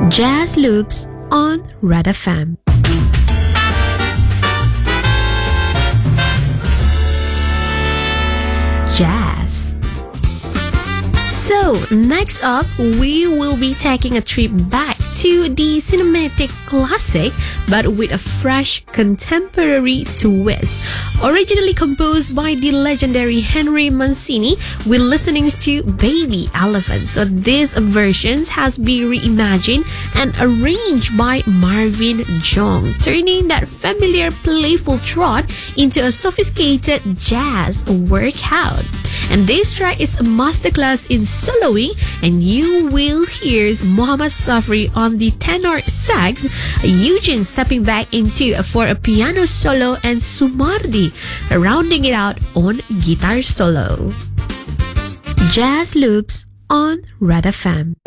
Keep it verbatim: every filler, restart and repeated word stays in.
Jazz Loops on Red F M. Jazz. So, next up, we will be taking a trip back to the cinematic classic, but with a fresh contemporary twist. Originally composed by the legendary Henry Mancini, we're listening to Baby Elephant. So this version has been reimagined and arranged by Marvin Jong, turning that familiar playful trot into a sophisticated jazz workout. And this track is a masterclass in soloing, and you will hear Mohammad Safri on the tenor sax, Eugene stepping back into for a piano solo, and Sumardi rounding it out on guitar solo. Jazz Loops on Red F M.